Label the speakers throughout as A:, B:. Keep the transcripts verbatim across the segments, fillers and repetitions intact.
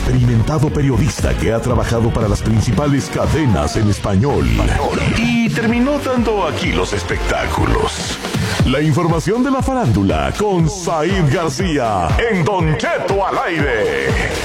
A: experimentado periodista que ha trabajado para las principales cadenas en español y terminó dando aquí los espectáculos. La información de la farándula con Said García en Don Cheto al aire.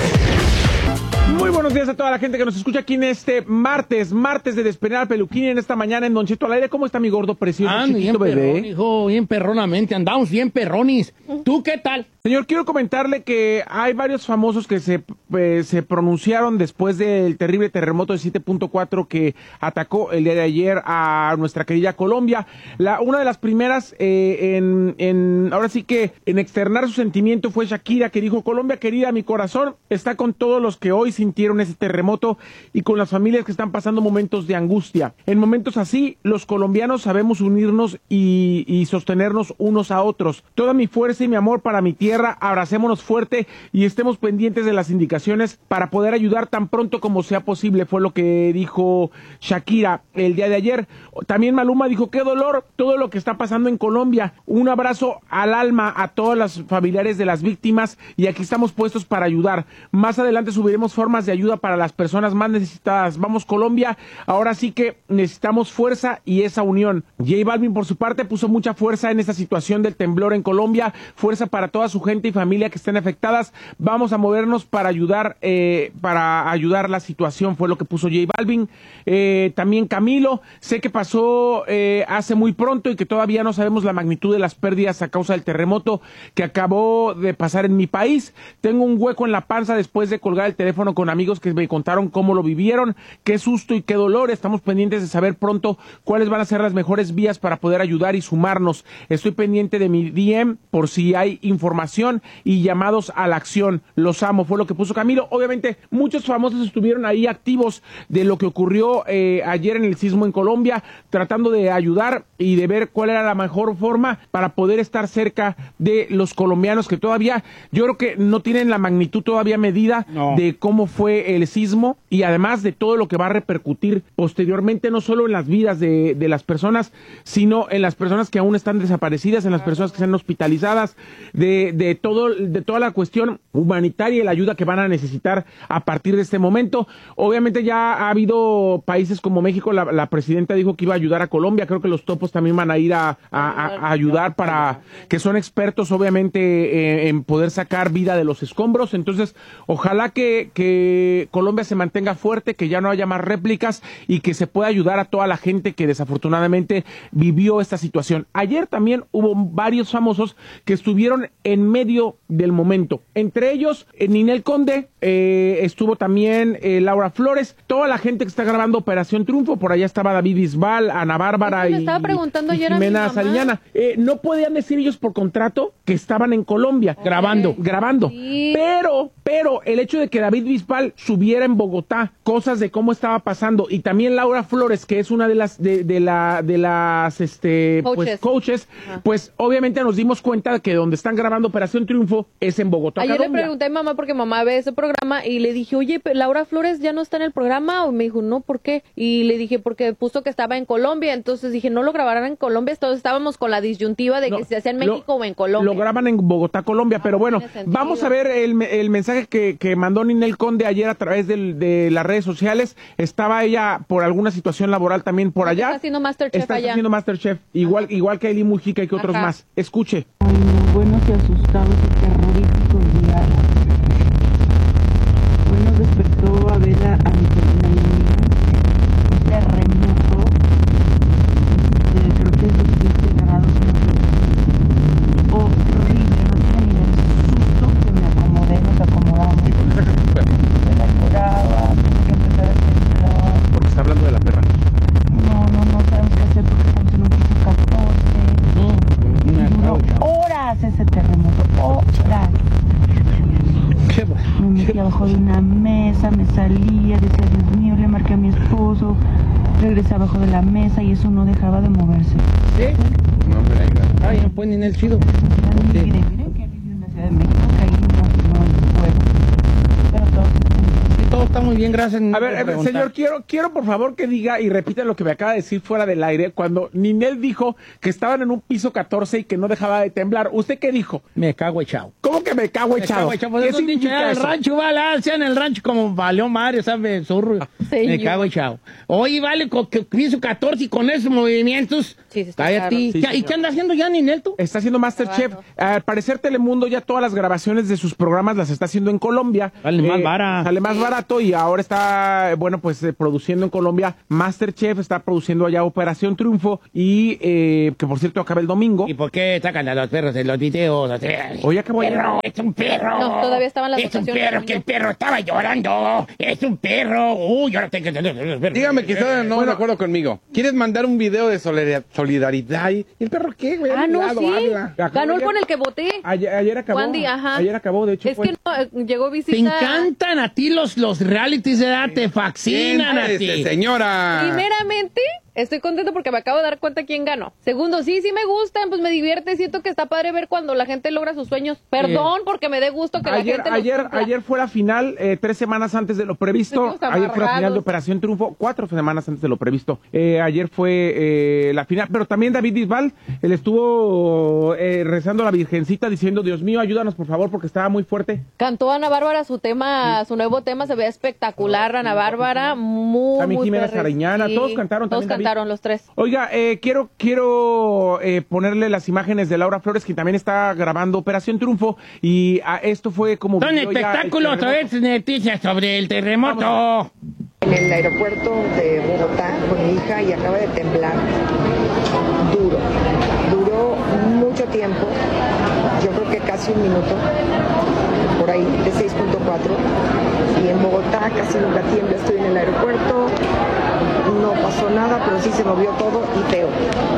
B: Muy buenos días a toda la gente que nos escucha aquí en este martes, martes de Despeinar al Peluquín, en esta mañana en Don Cheto al aire. ¿Cómo está mi gordo precioso,
C: Ah,
B: chiquito
C: bien
B: bebé?
C: perrón, hijo, bien perronamente, andamos bien perronis. ¿Tú qué tal?
B: Señor, quiero comentarle que hay varios famosos que se, eh, se pronunciaron después del terrible terremoto de siete punto cuatro que atacó el día de ayer a nuestra querida Colombia. La, una de las primeras eh, en, en, ahora sí que en externar su sentimiento fue Shakira, que dijo: Colombia querida, mi corazón está con todos los que hoy sintieron ese terremoto y con las familias que están pasando momentos de angustia. En momentos así, los colombianos sabemos unirnos y, y sostenernos unos a otros. Toda mi fuerza y mi amor para mi tierra, abracémonos fuerte y estemos pendientes de las indicaciones para poder ayudar tan pronto como sea posible, fue lo que dijo Shakira el día de ayer. También Maluma dijo: qué dolor todo lo que está pasando en Colombia, un abrazo al alma a todos los familiares de las víctimas y aquí estamos puestos para ayudar. Más adelante subiremos formas de ayuda para las personas más necesitadas. Vamos Colombia, ahora sí que necesitamos fuerza y esa unión. J Balvin por su parte puso mucha fuerza en esta situación del temblor en Colombia, fuerza para toda su gente y familia que estén afectadas. Vamos a movernos para ayudar, eh, para ayudar la situación, fue lo que puso J Balvin. Eh, también Camilo, sé que pasó eh, hace muy pronto y que todavía no sabemos la magnitud de las pérdidas a causa del terremoto que acabó de pasar en mi país. Tengo un hueco en la panza después de colgar el teléfono con amigos que me contaron cómo lo vivieron. Qué susto y qué dolor. Estamos pendientes de saber pronto cuáles van a ser las mejores vías para poder ayudar y sumarnos. Estoy pendiente de mi D M por si hay información y llamados a la acción. Los amo, fue lo que puso Camilo. Obviamente muchos famosos estuvieron ahí activos de lo que ocurrió eh, ayer en el sismo en Colombia, tratando de ayudar y de ver cuál era la mejor forma para poder estar cerca de los colombianos que todavía, yo creo que no tienen la magnitud todavía medida no. de cómo fue el sismo y además de todo lo que va a repercutir posteriormente, no solo en las vidas de, de las personas, sino en las personas que aún están desaparecidas, en las personas que están hospitalizadas, de, de todo, de toda la cuestión humanitaria y la ayuda que van a necesitar a partir de este momento. Obviamente ya ha habido países como México, la, la presidenta dijo que iba a ayudar a Colombia, creo que los topos también van a ir a, a, a, a ayudar para, que son expertos obviamente eh, en poder sacar vida de los escombros. Entonces ojalá que, que Colombia se mantenga fuerte, que ya no haya más réplicas y que se pueda ayudar a toda la gente que desafortunadamente vivió esta situación. Ayer también hubo varios famosos que estuvieron en medio del momento, entre ellos eh, Ninel Conde, eh, estuvo también eh, Laura Flores, toda la gente que está grabando Operación Triunfo, por allá estaba David Bisbal, Ana Bárbara y,
D: estaba preguntando
B: y
D: ayer
B: Jimena
D: a mi mamá.
B: Sariñana. Eh, no podían decir ellos por contrato que estaban en Colombia,
D: Okay.
B: grabando, grabando,
D: Sí.
B: pero, pero el hecho de que David Bisbal subiera en Bogotá cosas de cómo estaba pasando y también Laura Flores, que es una de las de, de la de las este
D: Coaches.
B: pues coaches, pues obviamente nos dimos cuenta que donde están grabando Operación Triunfo es en Bogotá,
D: Ayer
B: Colombia.
D: le pregunté a mi mamá porque mamá ve ese programa y le dije, oye, Laura Flores ya no está en el programa, o me dijo, no, ¿por qué? Y le dije, porque puso que estaba en Colombia, entonces dije, no lo grabarán en Colombia, entonces estábamos con la disyuntiva de
B: No,
D: que se hacía en
B: lo-
D: México o en Colombia.
B: Lo graban en Bogotá, Colombia, pero bueno,
D: tiene sentido.
B: vamos a ver el, el mensaje que, que mandó Ninel Conde ayer a través del, de las redes sociales. Estaba ella por alguna situación laboral también por allá.
D: Está haciendo Masterchef
B: Está
D: allá.
B: haciendo Masterchef, igual, igual que Eli Mujica y que otros
D: Ajá.
B: más. Escuche.
E: Buenos y asustados y terroríficos días. Hoy nos despertó a ver a, a mi sobrina y a mí un terremoto de creo que es de siete grados. Horrible, no tiene ni el susto que me acomodé, nos acomodamos.
B: ¿Y por qué sacas tu perro?
E: Me la lloraba, tuve que empezar a temblar.
B: Porque está hablando de la perra.
E: No, no, no sabemos qué hacer porque estamos en un piso catorce.
C: No, una
E: Duró
C: causa.
E: horas ese terremoto, horas.
C: Qué bueno.
E: Me metí abajo de una mesa, me salía, decía, Dios mío, le marqué a mi esposo, regresé abajo de la mesa y eso no dejaba de moverse.
C: ¿Sí? No, hombre, ay, no pueden en el chido.
E: Miren, miren, miren que viví en la Ciudad de México, que ahí no, no hay fuego. Pero todo
C: Sí, todo está muy muy bien, gracias.
B: A ver, eh, señor, quiero, quiero por favor que diga y repita lo que me acaba de decir fuera del aire, cuando Ninel dijo que estaban en un piso catorce y que no dejaba de temblar. ¿Usted qué dijo?
C: Me cago echado.
B: ¿Cómo que me cago
C: Me
B: echado?
C: cago echado. Pues
B: ¿Qué
C: eso dicho,
B: significa
C: ya, el
B: eso?
C: rancho, vale, ah, sea en el rancho como valió madre, ¿sabes? Zorro.
D: Señor.
C: Me cago echado. Oye, vale, con que piso catorce y con esos movimientos.
D: Sí, sí, está
C: Cállate.
D: claro.
B: Sí,
C: ¿Qué- ¿Y
B: señor.
C: qué anda haciendo ya, Ninel, tú?
B: Está haciendo MasterChef.
D: Grabando.
B: Al parecer Telemundo ya todas las grabaciones de sus programas las está haciendo en Colombia.
C: Sale más vara.
B: Sale más barato y ahora está, eh, bueno, pues eh, produciendo en Colombia MasterChef, está produciendo allá Operación Triunfo y eh, que por cierto acaba el domingo.
C: ¿Y por qué sacan a los perros en los videos? O sea,
B: Hoy acabó ayer.
C: perro, es un perro.
D: No, todavía estaban las
C: Es un
D: votaciones,
C: perro,
D: señor.
C: que el perro estaba llorando. Es un perro. Uy, ahora tengo que...
F: Dígame que está no de acuerdo conmigo. ¿Quieres mandar un video de solidar- solidaridad? ¿Y el perro qué, güey?
D: Ah, no,
F: Habla,
D: sí.
F: habla.
B: Acabó
D: Ganó el
B: ayer.
D: con el que voté.
B: Ayer, ayer acabó.
D: Wandy, ajá.
B: Ayer acabó, de hecho.
D: Es
B: fue-
D: que no, eh, llegó visita.
C: Te encantan a ti los, los realities, ¿verdad? Te fascinan a
F: Siéntese,
C: ti.
F: señora.
D: Primeramente, estoy contento porque me acabo de dar cuenta quién ganó. Segundo, sí, sí me gustan, pues me divierte, siento que está padre ver cuando la gente logra sus sueños. Perdón porque me dé gusto que
B: Ayer,
D: la gente los
B: ayer,
D: cumpla.
B: ayer fue la final, eh, tres semanas antes de lo previsto.
D: Estuvimos
B: Ayer fue la final de
D: amarrados.
B: Operación Triunfo, cuatro semanas antes de lo previsto. Eh, ayer fue eh, la final, pero también David Bisbal, él estuvo eh, rezando a la Virgencita diciendo, Dios mío, ayúdanos por favor, porque estaba muy fuerte.
D: Cantó Ana Bárbara su tema, su nuevo tema, se ve espectacular, Ana Bárbara, muy,
B: También
D: muy
B: Jimena
D: perro.
B: Sariñana, todos cantaron
D: Todos
B: también, David.
D: cantaron los tres.
B: Oiga, eh, quiero quiero eh, ponerle las imágenes de Laura Flores, que también está grabando Operación Triunfo, y ah, esto fue como...
C: Son
B: vivió ya el
C: espectáculos,
B: terremoto.
C: ¿sabes? Noticias sobre el terremoto.
G: En el aeropuerto de Bogotá con mi hija y acaba de temblar duro. Duró mucho tiempo, yo creo que casi un minuto, por ahí, de seis punto cuatro. Y en Bogotá casi nunca tiembla, estoy en el aeropuerto, no pasó nada, pero sí se movió todo y feo.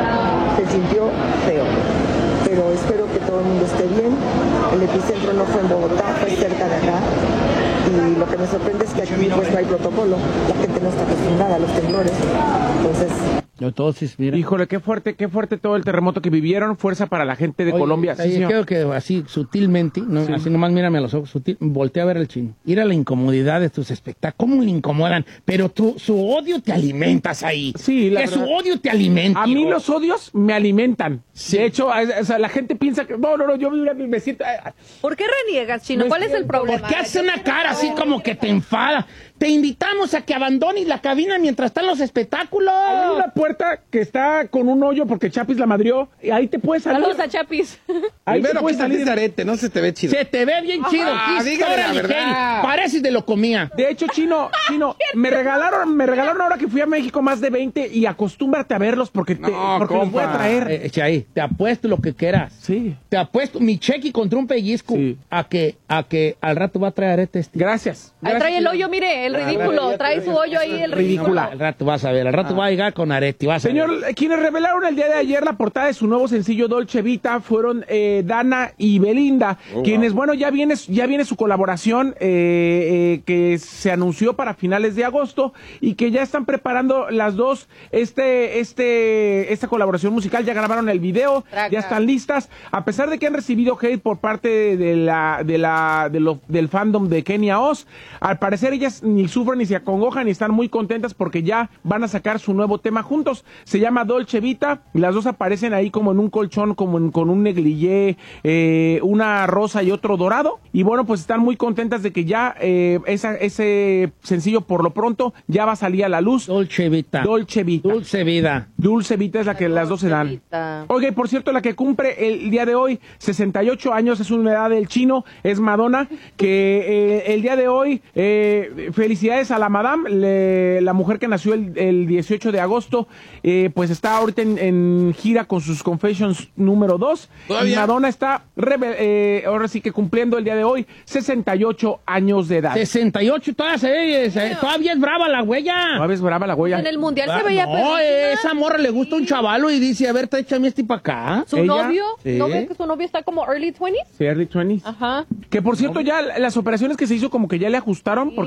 G: Se sintió feo. Pero espero que todo el mundo esté bien. El epicentro no fue en Bogotá, fue cerca de acá. Y lo que me sorprende es que aquí pues no hay protocolo. La gente no está acostumbrada a los temblores. Entonces,
C: Entonces, mira.
B: Híjole, qué fuerte, qué fuerte todo el terremoto que vivieron. Fuerza para la gente de
C: Oye,
B: Colombia. Sí,
C: ahí
B: señor.
C: creo que así sutilmente, ¿no? Así nomás mírame a los ojos, sutil, voltea a ver al chino. Ir a la incomodidad de tus espectáculos. ¿Cómo le incomodan? Pero tú, su odio te alimentas ahí.
B: Sí, la
C: que su
B: verdad.
C: odio te alimenta.
B: A mí
C: hijo.
B: los odios me alimentan. De hecho, a- o sea, la gente piensa que no, no, no, yo me, me siento. eh,
D: ¿Por qué reniegas, Chino?
B: Me
D: ¿Cuál es el
B: siento-
D: problema?
C: ¿Por qué hace una cara así como que te enfada? Te invitamos a que abandones la cabina mientras están los espectáculos.
B: Hay una puerta que está con un hoyo porque Chapis la madrió. Y ahí te puedes salir.
D: Saludos a Chapis.
B: Ahí te
F: Primero,
B: puedes
F: quítate
B: salir.
F: ese arete, no se te ve chido.
C: Se te ve bien chido.
F: Ah,
C: Qué
F: dígale
C: historia
F: la verdad.
C: ligera. Pareces de lo comía.
B: De hecho, Chino, Chino, me regalaron, me regalaron ahora que fui a México más de veinte y acostúmbrate a verlos porque te,
F: No,
B: porque los voy a
F: compa.
B: traer.
C: Eh, Chay, te apuesto lo que quieras.
B: Sí.
C: Te apuesto mi cheque contra un pellizco
B: Sí.
C: a que a que al rato va a traer este. este.
B: Gracias.
D: Ahí
B: Gracias,
D: trae el
B: Chino.
D: hoyo, mire, el ridículo. Trae su hoyo ahí, el ridículo.
B: Ridícula.
C: Al rato vas a ver, al rato va a llegar con arete. Vas a
B: Señor,
C: ver.
B: eh, quienes revelaron el día de ayer la portada de su nuevo sencillo Dolce Vita fueron eh, Dana y Belinda, quienes, bueno, ya viene, ya viene su colaboración eh, eh, que se anunció para finales de agosto y que ya están preparando las dos este, este, esta colaboración musical, ya grabaron el video,
D: Traca.
B: ya están listas, a pesar de que han recibido hate por parte de la, de la, de lo- del fandom de Kenia Oz, al parecer ellas ni sufren ni se acongojan y están muy contentas porque ya van a sacar su nuevo tema juntos. Se llama Dolce Vita y las dos aparecen ahí como en un colchón, como en- con un negligé, eh, una rosa y otro dorado. Y bueno, pues están muy contentas de que ya eh, esa, ese sencillo por lo pronto ya va a salir a la luz.
C: Dolce Vita.
B: Dolce Vita.
C: Dulce vida.
B: Dulce Vita es la que las dos se dan.
D: Vita.
B: Oye, por cierto, la que cumple el día de hoy sesenta y ocho años, es una edad del chino, es Madonna, que eh, el día de hoy, eh, felicidades a la Madame, le- la mujer que nació el, el dieciocho de agosto, eh, pues está ahorita en, en gira con sus Confessions número dos. Y
F: ¿Todavía?
B: Madonna está, reve- eh, ahora sí que cumpliendo el día de hoy, sesenta y ocho años de edad.
C: sesenta y ocho, todavía, se ve, se- todavía es brava la huella.
B: ¿No ves brava la huella?
D: En el mundial
C: Ah,
D: se veía
C: no,
D: perrísima.
C: esa morra le gusta un chavalo y dice, a ver, échame este para acá.
D: ¿Su
B: ¿Ella?
D: novio?
C: Sí.
D: ¿No ves que su novio está como early twenties?
B: Sí, early twenties.
D: Ajá.
B: Que por cierto, ya las operaciones que se hizo como que ya le ajustaron, porque al principio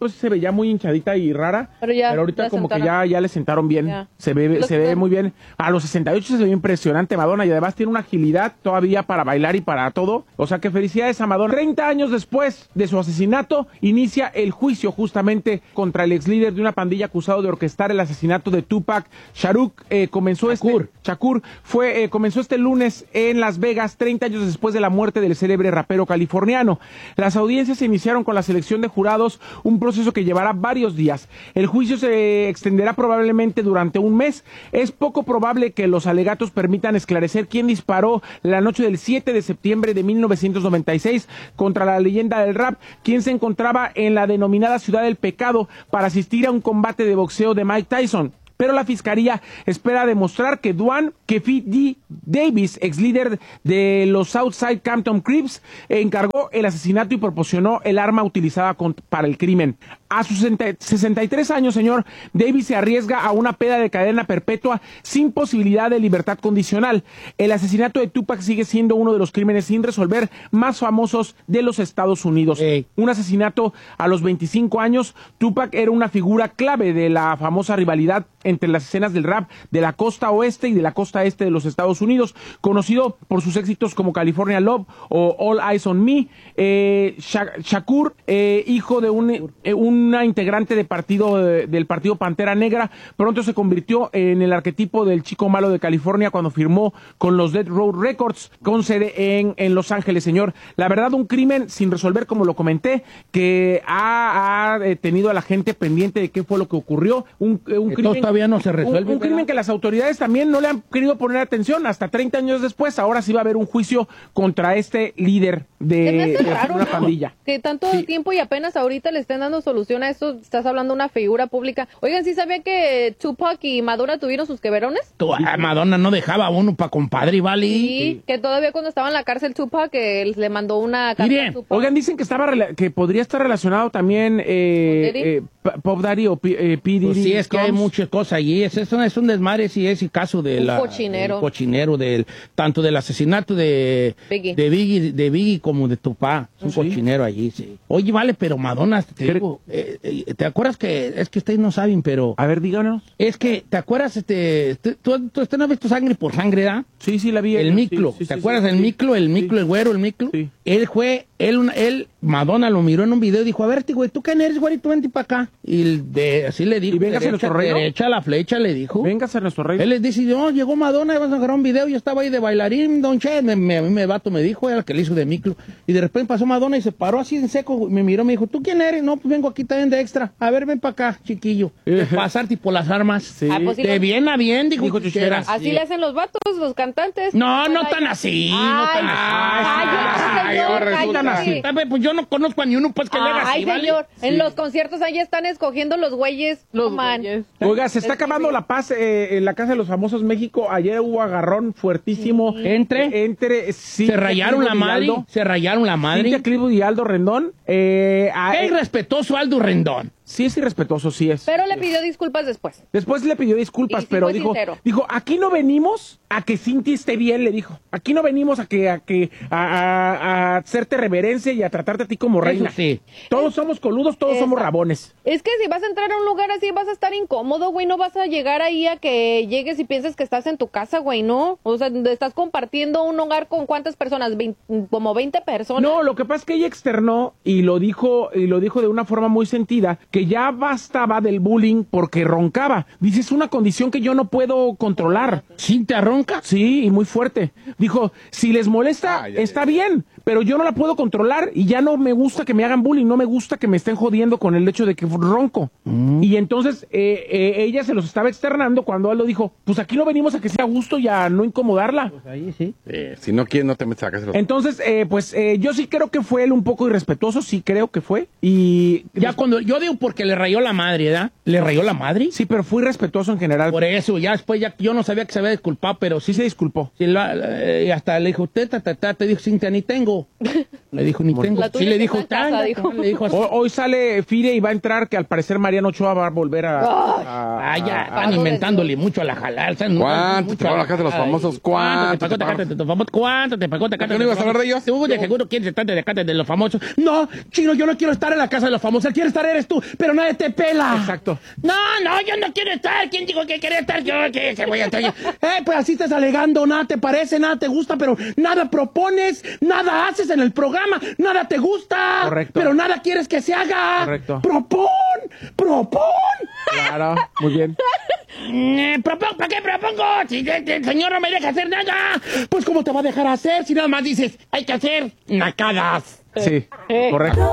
B: foto sí se veía muy hinchadita y rara,
D: pero, ya,
B: pero ahorita
D: ya
B: como
D: sentaron.
B: que ya, ya le sentaron bien,
D: Ya.
B: se ve,
D: Los
B: se ve
D: que-
B: muy bien. A los sesenta y ocho se ve impresionante Madonna y además tiene una agilidad todavía para bailar y para todo. O sea que felicidades a Madonna. treinta años después de su asesinato, inicia el juicio justamente contra el ex líder de una pandilla acusado de orquestar el asesinato de Tupac Shakur. Eh, comenzó
C: Shakur.
B: este Shakur fue eh, comenzó este lunes en Las Vegas, treinta años después de la muerte del célebre rapero californiano. Las audiencias se iniciaron con la selección de jurados, un proceso que llevará varios días. El juicio se extenderá probablemente durante un mes. Es poco probable que los alegatos permitan esclarecer quién disparó la noche del siete de septiembre de mil novecientos noventa y seis contra la leyenda del rap, quien se encontraba en la denominada Ciudad del Pecado para asistir a un combate de boxeo de Mike Tyson. Pero la fiscalía espera demostrar que Duane Keffi D. Davis, ex líder de los Southside Compton Crips, encargó el asesinato y proporcionó el arma utilizada con, para el crimen. A sus sesenta y tres años, señor, Davis se arriesga a una pena de cadena perpetua sin posibilidad de libertad condicional. El asesinato de Tupac sigue siendo uno de los crímenes sin resolver más famosos de los Estados Unidos.
C: Hey.
B: Un asesinato a los veinticinco años. Tupac era una figura clave de la famosa rivalidad entre las escenas del rap de la costa oeste y de la costa este de los Estados Unidos, conocido por sus éxitos como California Love o All Eyes on Me. Eh, Sha- Shakur, eh, hijo de un, eh, una integrante de partido, eh, del partido Pantera Negra, pronto se convirtió en el arquetipo del chico malo de California cuando firmó con los Death Row Records, con sede en, en Los Ángeles, señor. La verdad, un crimen sin resolver, como lo comenté, que ha, ha eh, tenido a la gente pendiente de qué fue lo que ocurrió. Un, eh, un
C: Entonces
B: crimen
C: todavía no se resuelve.
B: Un, un crimen
C: ¿verdad?
B: que las autoridades también no le han querido poner atención hasta treinta años después. Ahora sí va a haber un juicio contra este líder de,
D: Se me hace
B: de
D: raro,
B: una
D: ¿no?
B: pandilla.
D: Que tanto
B: Sí.
D: tiempo y apenas ahorita le estén dando solución a esto. Estás hablando de una figura pública. Oigan, ¿sí sabía que Tupac y Madonna tuvieron sus queverones?
C: Tú, ah, Madonna no dejaba a uno para compadre, ¿vale?
D: Sí, que todavía cuando estaba en la cárcel Tupac, que él le mandó una carta
C: Miren,
D: a Tupac.
B: Oigan, dicen que estaba rela- que podría estar relacionado también eh,
D: ¿Pop Daddy?
B: eh, P- Pop Daddy o P, eh, P. Diddy
C: Pues sí, es que hay
B: Combs.
C: muchas cosas allí. Es, es, un, es un desmadre, sí, es el caso de
D: Un
C: la,
D: cochinero.
C: del cochinero, del, tanto del asesinato de
D: Biggie.
C: de Biggie, de Biggie como de Tupac. Es un
B: Sí.
C: cochinero allí, sí. Oye, vale, pero Madonna, te
B: ¿Qué?
C: digo, eh, eh, ¿te acuerdas que, es que ustedes no saben, pero
B: A ver, díganos.
C: es que, ¿te acuerdas, este, tú, tú, tú usted no has visto Sangre por Sangre, ¿da?
B: Sí, sí, la vi.
C: El
B: Sí,
C: miclo,
B: sí, sí,
C: ¿te
B: sí,
C: acuerdas
B: sí,
C: del
B: sí.
C: miclo? El miclo,
B: Sí.
C: el güero, el miclo.
B: Sí.
C: Él fue, él, una- él, Madonna lo miró en un video y dijo, a ver, güey, ¿tú quién eres, güey? Tú vente para acá. Y el de, así le dijo,
B: ¿Y véngase a
C: derecha,
B: nuestro reino?
C: derecha la flecha, le dijo.
B: Véngase a nuestro rey.
C: Él les dice, no, llegó Madonna y vas a agarrar un video, yo estaba ahí de bailarín, don Che, me, me, a mí me vato me dijo, era el que le hizo de miclo. Y de repente pasó Madonna y se paró así en seco, me miró, me dijo, ¿tú quién eres? No, pues vengo aquí también de extra. A ver, ven para acá, chiquillo. De pasar tipo las armas.
B: Sí.
D: Ah, pues sí,
C: De
D: lo-
C: bien a bien, dijo,
B: Dijo
C: Chuchera.
B: Chuchera.
D: Así le hacen los vatos, los cantantes.
C: No, no
D: Ay,
C: tan así, no
D: Ay,
C: tan así.
D: ay,
F: Ay,
D: señor,
F: ahora resulta
D: cállate.
F: así.
C: Ay, pues yo no conozco a ni uno, pues que le haga
D: Ay,
C: así, ¿vale?
D: señor, en
C: Sí.
D: los conciertos ahí están escogiendo los güeyes.
H: Los
D: no, man.
H: güeyes.
B: Oiga, se está
D: Es que
B: acabando
D: sí.
B: la paz eh, en la Casa de los Famosos México. Ayer hubo agarrón fuertísimo.
C: ¿Entre?
B: Entre.
C: Se
B: Cintia
C: rayaron la
B: Clivo y
C: madre,
B: Aldo.
C: se rayaron la madre.
B: Cintia Clivo y Aldo Rendón. Eh, a-
C: Qué irrespetuoso Aldo Rendón.
B: sí es irrespetuoso, sí es.
D: Pero le pidió disculpas después.
B: Después le pidió disculpas,
D: Y sí
B: pero
D: fue
B: dijo,
D: sincero.
B: dijo, aquí no venimos a que Cintia esté bien, le dijo. Aquí no venimos a que, a que, a, a- a hacerte reverencia y a tratarte a ti como
C: Eso
B: reina.
C: sí.
B: Todos somos coludos, todos somos
D: Esa.
B: rabones.
D: Es que si vas a entrar a un lugar así vas a estar incómodo, güey. No vas a llegar ahí a que llegues y pienses que estás en tu casa, güey, ¿no? O sea, estás compartiendo un hogar con ¿cuántas personas? Vein- como veinte personas.
B: No, lo que pasa es que ella externó y lo dijo y lo dijo de una forma muy sentida que ya bastaba del bullying porque roncaba. Dice, es una condición que yo no puedo controlar.
C: ¿Cintia ronca?
B: Sí, y muy fuerte. Dijo, si les molesta,
F: Ay, ay,
B: está bien, pero yo no la puedo controlar y ya no me gusta que me hagan bullying, no me gusta que me estén jodiendo con el hecho de que ronco. Y entonces eh, eh, ella se los estaba externando cuando él lo dijo, pues aquí no venimos a que sea a gusto y a no incomodarla.
C: Pues ahí sí.
F: Eh, si no quieres, no te metas a la casa de los-
B: Entonces, eh, pues eh, yo sí creo que fue él un poco irrespetuoso, sí creo que fue. Y
C: Ya cuando, yo digo porque le rayó la madre, ¿verdad? ¿Le rayó la madre?
B: sí, pero fue irrespetuoso en general.
C: Por eso, ya después, ya yo no sabía que se había disculpado, pero sí
B: Sí se disculpó.
C: sí, la- la- y hasta le dijo, usted, ta, ta, ta, te dijo, Cintia, ni tengo. Le dijo, ni tengo.
D: La
C: Sí,
D: tuya
C: le
D: que
C: dijo,
D: está en casa,
C: tanga,
D: dijo.
C: le dijo así.
B: Hoy, hoy sale Fire y va a entrar que al parecer Mariano Ochoa va a volver a... a-
C: Ah, ya,
B: a-
C: están inventándole mucho a la jalal. ¿Sabes?
F: ¿Cuánto
C: Mucho
F: te pagó
C: a
F: la casa de los
C: ay,
F: famosos? ¿Cuánto
C: ¿Cuánto te pagó Tecate de los famosos? ¿Cuánto te pagó Tecate
F: ¿Por qué no ibas a hablar de ellos?
C: Tú de seguro quieres estar de Tecate de los famosos. No, Chino, yo no quiero estar en la casa de los famosos. El que quiere estar eres tú, pero nadie te pela.
B: Exacto.
C: No, no, yo no quiero estar. ¿Quién dijo que quería estar? Yo, que se voy a estar. Eh, pues así estás alegando, nada te parece, nada te gusta, pero nada propones, nada haces en el programa, nada te gusta.
B: Correcto.
C: Pero nada quieres que se haga.
B: Correcto.
C: Propón, propón.
B: Claro, muy bien.
C: Eh, propongo, ¿para qué propongo? Si el, el señor no me deja hacer nada. Pues ¿cómo te va a dejar hacer si nada más dices, hay que hacer nacadas?
B: Sí, correcto.